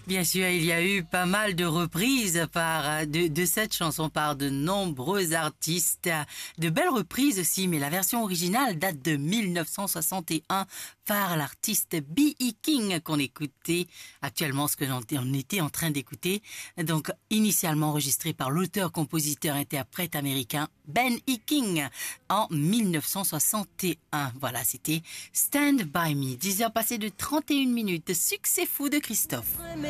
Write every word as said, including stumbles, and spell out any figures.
Bien sûr, il y a eu pas mal de reprises par de, de cette chanson par de nombreux artistes. De belles reprises aussi, mais la version originale date de mille neuf cent soixante et un par l'artiste B E. King qu'on écoutait actuellement, ce que l'on on était en train d'écouter. Donc, initialement enregistré par l'auteur-compositeur-interprète américain Ben E. King en mille neuf cent soixante et un. Voilà, c'était Stand By Me. dix heures passées de trente et une minutes. Succès fou de Christophe.